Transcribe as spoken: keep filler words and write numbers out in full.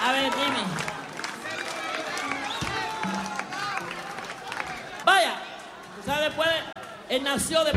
A ver, dime. Vaya, ¿sabes? Después, él nació de